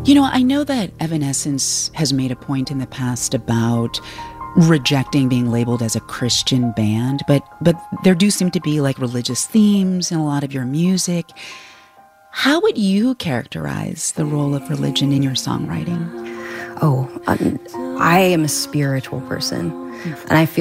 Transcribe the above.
I know that Evanescence has made a point in the past about rejecting being labeled as a Christian band, but there do seem to be like religious themes in a lot of your music. How would you characterize the role of religion in your songwriting? I am a spiritual person, and I feel